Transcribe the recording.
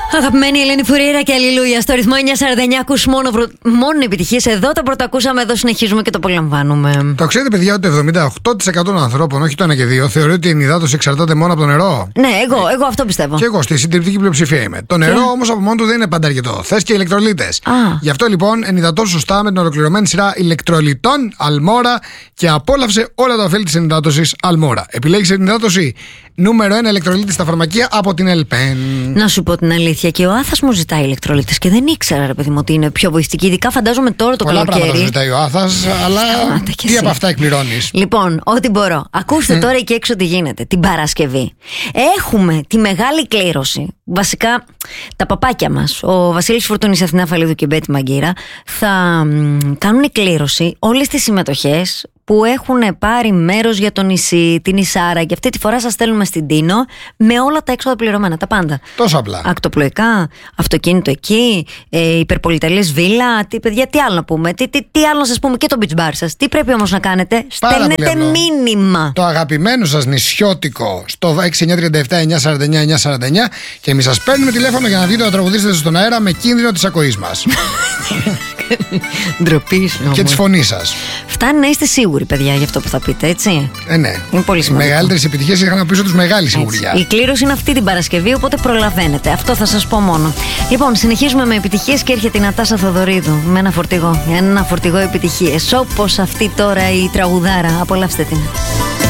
Αγαπημένη Ελένη Φουρήρα και αλληλούια. Στο ρυθμό 949 ακούς μόνο επιτυχίες. Εδώ τα πρώτα ακούσαμε, εδώ συνεχίζουμε και το απολαμβάνουμε. Το ξέρετε, παιδιά, ότι το 78% των ανθρώπων, όχι το ένα και δύο, θεωρεί ότι η ενυδάτωση εξαρτάται μόνο από το νερό. Ναι, εγώ αυτό πιστεύω. Και εγώ στη συντριπτική πλειοψηφία είμαι. Το νερό όμως από μόνο του δεν είναι πάντα αρκετό. Θες και ηλεκτρολίτες. Γι' αυτό λοιπόν ενυδατώσου σωστά με την ολοκληρωμένη σειρά ηλεκτρολιτών Αλμόρα και απόλαυσε όλα τα ωφέλη της ενυδάτωσης Αλμόρα. Επιλέγεις ενυδάτωση νούμερο 1 ηλεκτρολίτη στα φαρμακεία από την Ελπέν. Να σου πω την αλήθεια, και ο Άθας μου ζητάει ηλεκτρολίτες και δεν ήξερα, ρε παιδί μου, ότι είναι πιο βοηθητική. Ειδικά φαντάζομαι τώρα το πολλά καλοκαίρι. Πολλά πράγματα ζητάει ο Άθας, αλλά τι από αυτά εκπληρώνεις? Λοιπόν, ό,τι μπορώ. Ακούστε τώρα εκεί έξω τι γίνεται. Την Παρασκευή έχουμε τη μεγάλη κλήρωση. Βασικά, τα παπάκια μας, ο Βασίλης Φουρτούνης, Αθηνά Φαλίδου και Μπέτη Μαγκύρα, θα κάνουν κλήρωση όλες τις συμμετοχές που έχουν πάρει μέρος για το νησί, την Ισάρα, και αυτή τη φορά σας στέλνουμε στην Τίνο με όλα τα έξοδα πληρωμένα, τα πάντα. Τόσο απλά. Ακτοπλοϊκά, αυτοκίνητο εκεί, υπερπολιτελής βίλα, παιδιά, τι άλλο να πούμε, τι άλλο να σας πούμε, και το beach bar σας. Τι πρέπει όμως να κάνετε? Στέλνετε μήνυμα. Το αγαπημένο σας νησιώτικο στο 6937-949-949 και εμείς σας παίρνουμε τηλέφωνο για να δείτε να τραγουδήσετε στον αέρα με κίνδυνο της ακοής μας. Ντροπή σου. Και τη φωνή σας. Φτάνει να είστε σίγουροι, παιδιά, για αυτό που θα πείτε, έτσι. Ναι. Είναι πολύ σημαντικό. Οι μεγαλύτερες επιτυχίες είχαν πίσω τους μεγάλη σιγουριά. Η κλήρωση είναι αυτή την Παρασκευή, οπότε προλαβαίνετε. Αυτό θα σας πω μόνο. Λοιπόν, συνεχίζουμε με επιτυχίες και έρχεται η Νατάσα Θοδωρίδου με ένα φορτηγό. Ένα φορτηγό επιτυχίες. Όπως αυτή τώρα η τραγουδάρα. Απολαύστε την.